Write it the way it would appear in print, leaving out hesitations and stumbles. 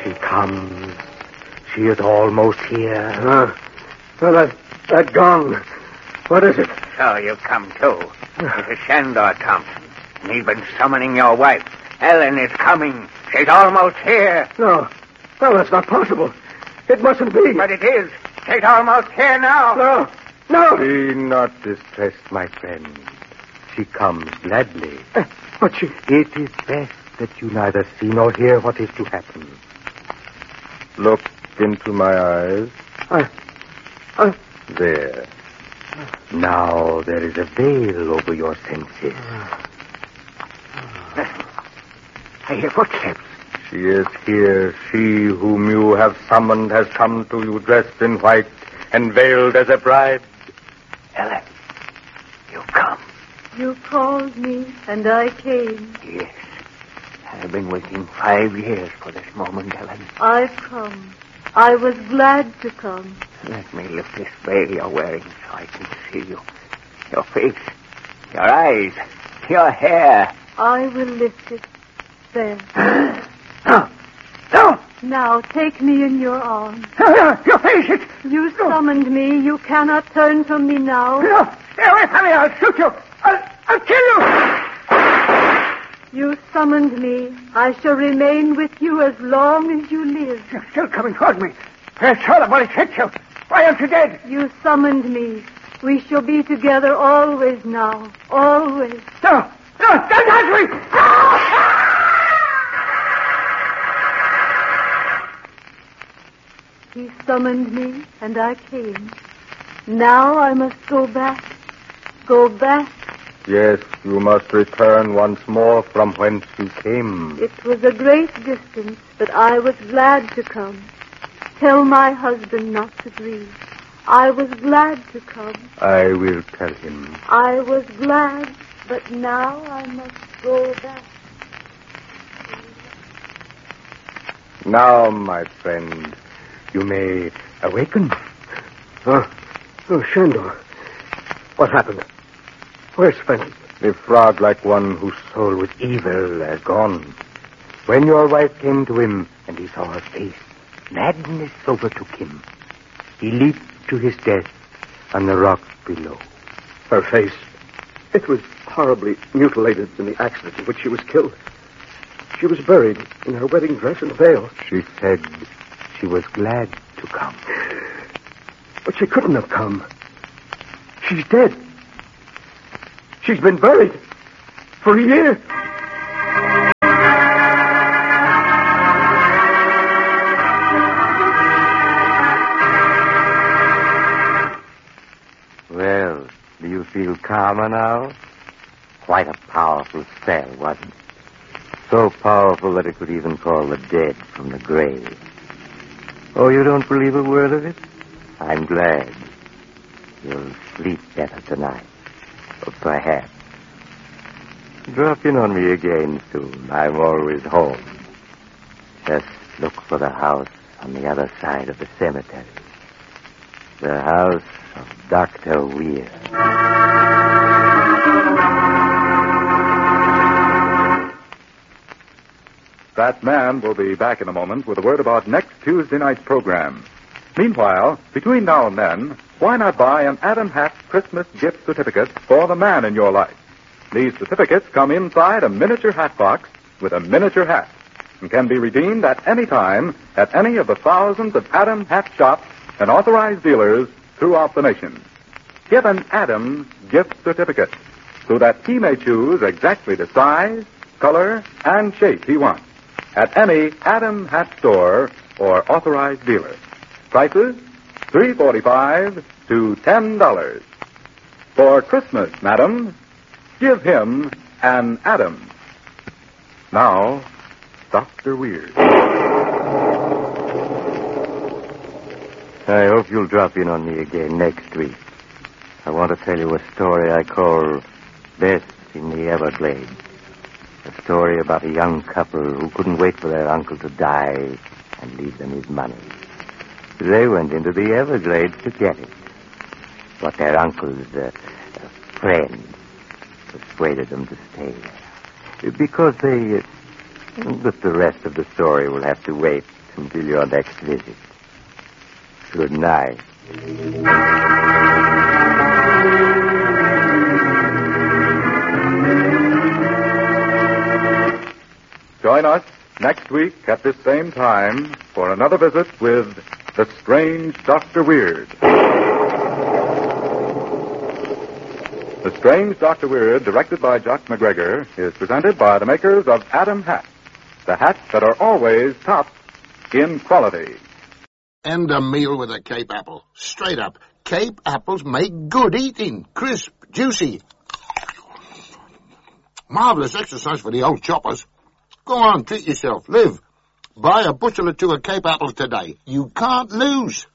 She comes. She is almost here. That gong. What is it? So you've come too. It's Shandor Thompson. And he's been summoning your wife. Ellen is coming. She's almost here. No, that's not possible. It mustn't be. But it is. She's almost here now. No. Be not distressed, my friend. She comes gladly. But she... It is best that you neither see nor hear what is to happen. Look into my eyes. There. Now there is a veil over your senses. I hear footsteps. She is here. She whom you have summoned has come to you dressed in white and veiled as a bride. Ellen, you come. You called me, and I came. Yes. I've been waiting 5 years for this moment, Ellen. I've come. I was glad to come. Let me lift this veil you're wearing so I can see you. Your face, your eyes, your hair. I will lift it. There. No! Now, take me in your arms. Your face, You summoned me. You cannot turn from me now. No! Stay away from me! I'll shoot you! I'll kill you! You summoned me. I shall remain with you as long as you live. You're still coming toward me. I saw the bullet hit you. Why aren't you dead? You summoned me. We shall be together always now. Always. No, don't touch me! He summoned me, and I came. Now I must go back. Go back. Yes, you must return once more from whence you came. It was a great distance, but I was glad to come. Tell my husband not to grieve. I was glad to come. I will tell him. I was glad, but now I must go back. Now, my friend, you may awaken. Shandor. What happened? Where's Fenton? The frog-like one whose soul was evil has gone. When your wife came to him and he saw her face, madness overtook him. He leaped to his death on the rock below. Her face. It was horribly mutilated in the accident in which she was killed. She was buried in her wedding dress and veil. She said she was glad to come. But she couldn't have come. She's dead. She's been buried for a year. Well, do you feel calmer now? Quite a powerful spell, wasn't it? So powerful that it could even call the dead from the grave. Oh, you don't believe a word of it? I'm glad. You'll sleep better tonight. Or perhaps. Drop in on me again soon. I'm always home. Just look for the house on the other side of the cemetery. The house of Dr. Weir. That man will be back in a moment with a word about next Tuesday night's program. Meanwhile, between now and then, why not buy an Adam Hat Christmas gift certificate for the man in your life? These certificates come inside a miniature hat box with a miniature hat and can be redeemed at any time at any of the thousands of Adam Hat shops and authorized dealers throughout the nation. Get an Adam gift certificate so that he may choose exactly the size, color, and shape he wants at any Adam Hat store or authorized dealer. Prices, $3.45 to $10. For Christmas, madam, give him an Adam. Now, Dr. Weir. I hope you'll drop in on me again next week. I want to tell you a story I call Best in the Everglades. A story about a young couple who couldn't wait for their uncle to die and leave them his money. They went into the Everglades to get it. But their uncle's friend persuaded them to stay there. Because they... but the rest of the story will have to wait until your next visit. Good night. Join us next week at this same time for another visit with The Strange Dr. Weird. The Strange Dr. Weird, directed by Jock McGregor, is presented by the makers of Adam hats, the hats that are always top in quality. End a meal with a Cape apple. Straight up. Cape apples make good eating. Crisp, juicy. Marvelous exercise for the old choppers. Go on, treat yourself. Live. Buy a bushel or two of Cape apples today. You can't lose.